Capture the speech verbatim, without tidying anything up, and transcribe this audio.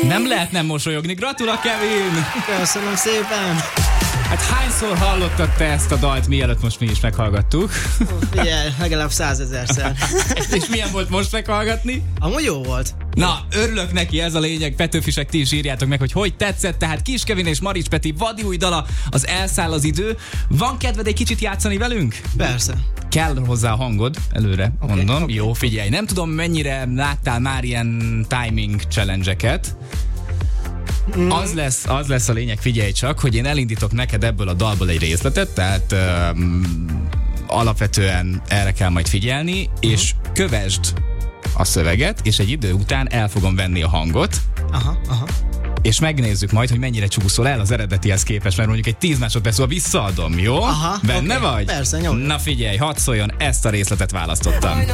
Nem lehet nem mosolyogni. Gratulál, Kevin! Köszönöm szépen! Hát hányszor hallottad te ezt a dalt, mielőtt most mi is meghallgattuk? Figyelj, legalább százezerszer. És milyen volt most meghallgatni? Amúgy jó volt. Na, örülök neki, ez a lényeg. Petőfisek, ti is írjátok meg, hogy hogy tetszett. Tehát Kis Kevin és Marics Peti vadi új dala, az Elszáll az idő. Van kedved egy kicsit játszani velünk? Persze. Kell hozzá a hangod, előre okay, mondom. Okay. Jó, figyelj, nem tudom mennyire láttál már ilyen timing challenge-eket. Mm. Az lesz, az lesz a lényeg, figyelj csak, hogy én elindítok neked ebből a dalból egy részletet, tehát um, alapvetően erre kell majd figyelni, mm. és kövesd a szöveget, és egy idő után el fogom venni a hangot, aha, aha. és megnézzük majd, hogy mennyire csúszol el az eredetihez képest, mert mondjuk egy tíz másodperc múlva visszaadom, jó? Aha, Benne okay. vagy? Persze, nyomj. Na figyelj, hadd szóljon, ezt a részletet választottam.